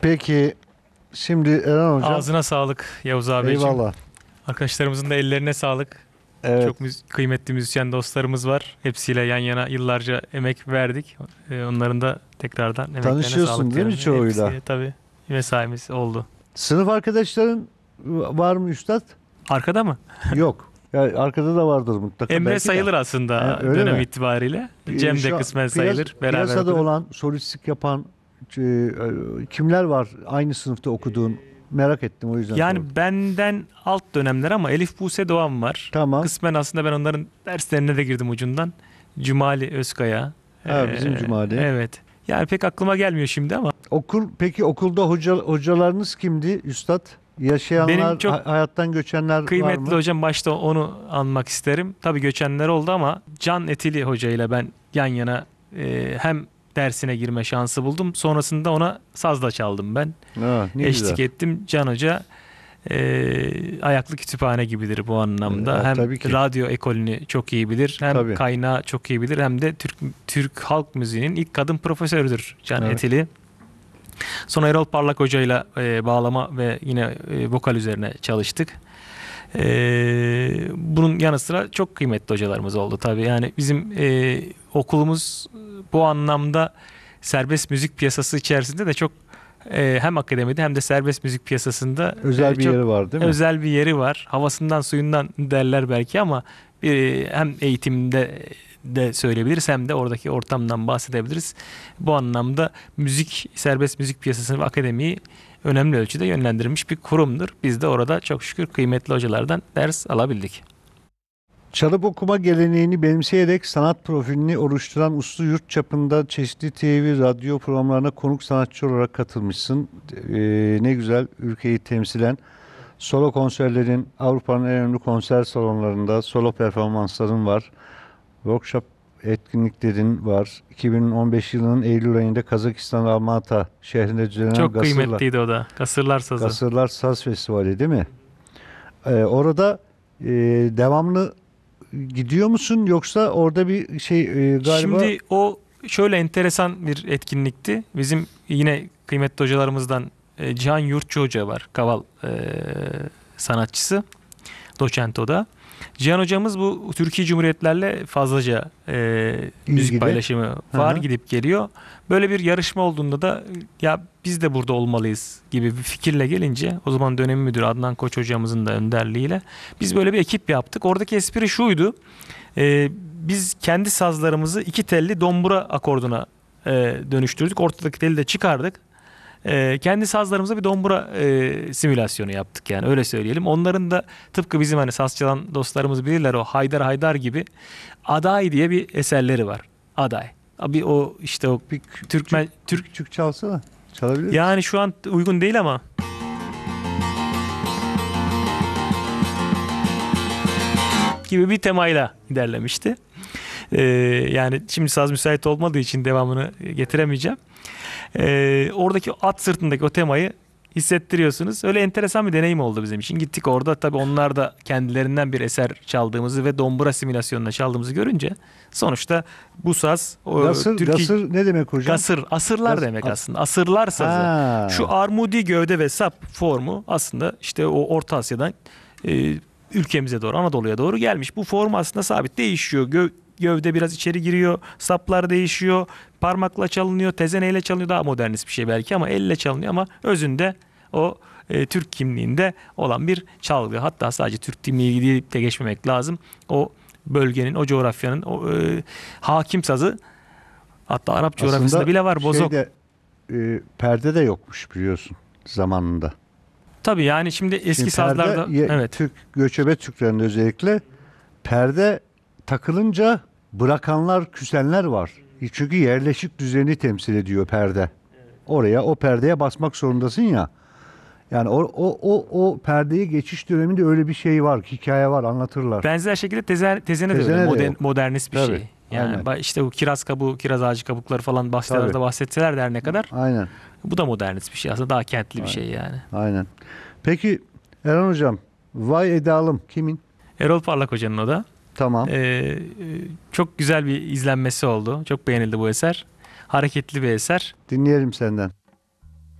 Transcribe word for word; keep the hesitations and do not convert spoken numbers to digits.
Peki şimdi Eren Hocam. Ağzına sağlık Yavuz abiciğim. Eyvallah. Arkadaşlarımızın da ellerine sağlık. Evet. Çok müz- kıymetli müzisyen dostlarımız var. Hepsiyle yan yana yıllarca emek verdik. Ee, onların da tekrardan emeklerine Tanışıyorsun sağlık değil mi diyorum. çoğuyla? Hepsi, tabii mesaimiz oldu. Sınıf arkadaşların var mı üstad? Arkada mı? Yok. Yani arkada da vardır mutlaka. Emre belki de. sayılır aslında Ha, öyle dönem mi? itibariyle. Ee, Cem şu de an kısmen piyas- sayılır. Beraber Piyasada okuduk. olan, solistlik yapan e, kimler var aynı sınıfta okuduğun? Merak ettim o yüzden Yani sordum. benden alt dönemler ama Elif Buse Doğan var. Tamam. Kısmen aslında ben onların derslerine de girdim ucundan. Cumali Özkaya. Ha, Ee, bizim Cumali. Evet. Yani pek aklıma gelmiyor şimdi ama Okul peki okulda hoca, hocalarınız kimdi üstad? Yaşayanlar, Benim çok ha- hayattan göçenler var kıymetli mı? hocam, başta onu anmak isterim. Tabii göçenler oldu ama Can Etili Hoca ile ben yan yana e, hem dersine girme şansı buldum. Sonrasında ona sazla çaldım ben. Ha, ne Eşlik güzel. ettim. Can Hoca e, ayaklı kütüphane gibidir bu anlamda. Evet, hem tabii ki. radyo ekolünü çok iyi bilir, hem Tabii. kaynağı çok iyi bilir, hem de Türk Türk halk müziğinin ilk kadın profesörüdür Can Evet. Etili. Sonra Erol Parlak Hoca'yla e, bağlama ve yine e, vokal üzerine çalıştık. E, bunun yanı sıra çok kıymetli hocalarımız oldu tabii. Yani bizim e, okulumuz bu anlamda serbest müzik piyasası içerisinde de çok e, hem akademide hem de serbest müzik piyasasında Özel e, bir çok yeri var değil mi? özel bir yeri var. Havasından suyundan derler belki ama e, hem eğitimde de söyleyebiliriz hem de oradaki ortamdan bahsedebiliriz. Bu anlamda müzik, serbest müzik piyasasını ve akademiyi önemli ölçüde yönlendirmiş bir kurumdur. Biz de orada çok şükür kıymetli hocalardan ders alabildik. Çalıp okuma geleneğini benimseyerek sanat profilini oluşturan uslu yurt çapında çeşitli T V, radyo programlarına konuk sanatçı olarak katılmışsın. Ee, ne güzel ülkeyi temsilen. Solo konserlerin, Avrupa'nın en önemli konser salonlarında solo performansların var. Workshop etkinliklerin var. iki bin on beş yılının Eylül ayında Kazakistan Almatı şehrinde düzenlenen Çok Gasırlar, kıymetliydi o da. Kasırlar Sazı. Gasırlar Saz Festivali değil mi? Ee, orada e, devamlı gidiyor musun yoksa orada bir şey e, galiba Şimdi o şöyle enteresan bir etkinlikti. Bizim yine kıymetli hocalarımızdan e, Cihan Yurtçu Hoca var. Kaval e, sanatçısı. Doçent o da. Cihan hocamız bu Türkiye Cumhuriyetlerle fazlaca e, müzik İlgili. paylaşımı var, Hı hı. gidip geliyor. Böyle bir yarışma olduğunda da ya biz de burada olmalıyız gibi bir fikirle gelince, o zaman dönem müdürü Adnan Koç hocamızın da önderliğiyle biz böyle bir ekip yaptık. Oradaki espri şuydu. E, biz kendi sazlarımızı iki telli dombura akorduna e, dönüştürdük. Ortadaki teli de çıkardık. Ee, kendi sazlarımıza bir dombura e, simülasyonu yaptık, yani öyle söyleyelim. Onların da tıpkı bizim hani saz çalan dostlarımız bilirler, o Haydar Haydar gibi Aday diye bir eserleri var. Aday. Abi o işte o bir Türkmen küçük, Türk küçük çalsana. Çalabilir misin? yani şu an uygun değil ama gibi bir temayla ilerlemişti. Ee, yani şimdi saz müsait olmadığı için devamını getiremeyeceğim. Ee, oradaki at sırtındaki o temayı hissettiriyorsunuz. Öyle enteresan bir deneyim oldu bizim için. Gittik orada, tabii onlar da kendilerinden bir eser çaldığımızı ve dombura simülasyonunda çaldığımızı görünce sonuçta bu saz o Gasır, Türkiye gasır ne demek hocam? gasır, asırlar Gas- demek as- aslında. Asırlar sazı. Ha. Şu armudi gövde ve sap formu aslında işte o Orta Asya'dan e, ülkemize doğru, Anadolu'ya doğru gelmiş. Bu form aslında sabit, değişiyor. Gö- gövde biraz içeri giriyor, saplar değişiyor, parmakla çalınıyor, tezeneyle çalınıyor, daha modernist bir şey belki ama elle çalınıyor, ama özünde o e, Türk kimliğinde olan bir çalgı. Hatta sadece Türk kimliği deyip de geçmemek lazım. O bölgenin, o coğrafyanın o e, hakim sazı, hatta Arap coğrafyasında Aslında bile var, bozok. şeyde, e, perde de yokmuş biliyorsun zamanında. Tabii yani şimdi eski Şimdi sazlarda perde, ye- evet. Türk göçebe Türklerinde özellikle perde takılınca bırakanlar, küsenler var. Çünkü yerleşik düzeni temsil ediyor perde. Oraya, o perdeye basmak zorundasın ya. Yani o o o o perdeye geçiş döneminde öyle bir şey var, hikaye var, anlatırlar. Benzer şekilde teze, tezene de Tezene öyle de modern, yok. modernist bir Tabii, şey. Yani aynen. ba- işte bu kiraz kabuğu, kiraz ağacı kabukları falan bahsederlerde Tabii. bahsetseler de her ne kadar, Aynen, bu da modernist bir şey. Aslında daha kentli bir Aynen. şey yani. aynen. Peki Eren hocam, Vay Edalım kimin? Erol Parlak Hoca'nın o da. Tamam. Ee, çok güzel bir izlenmesi oldu. Çok beğenildi bu eser. Hareketli bir eser. Dinleyelim senden.